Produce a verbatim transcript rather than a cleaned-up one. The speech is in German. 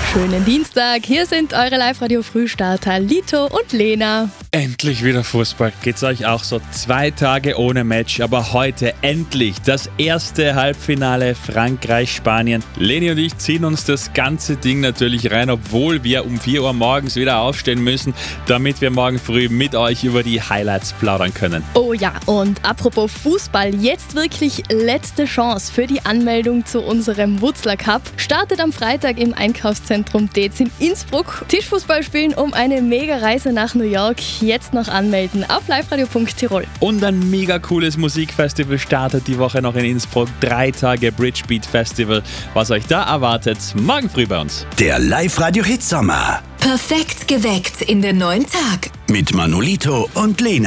Schönen Dienstag, hier sind eure Live-Radio-Frühstarter Lito und Lena. Endlich wieder Fußball. Geht's euch auch so? Zwei Tage ohne Match, aber heute endlich das erste Halbfinale Frankreich-Spanien. Leni und ich ziehen uns das ganze Ding natürlich rein, obwohl wir um vier Uhr morgens wieder aufstehen müssen, damit wir morgen früh mit euch über die Highlights plaudern können. Oh ja, und apropos Fußball, jetzt wirklich letzte Chance für die Anmeldung zu unserem Wutzler Cup. Startet am Freitag im Einkaufszentrum Dez in Innsbruck. Tischfußball spielen um eine Mega-Reise nach New York. Jetzt noch anmelden auf liveradio punkt tirol. Und ein mega cooles Musikfestival startet die Woche noch in Innsbruck. Drei Tage Bridgebeat Festival. Was euch da erwartet, morgen früh bei uns. Der Live-Radio-Hit-Sommer. Perfekt geweckt in den neuen Tag. Mit Manolito und Lena.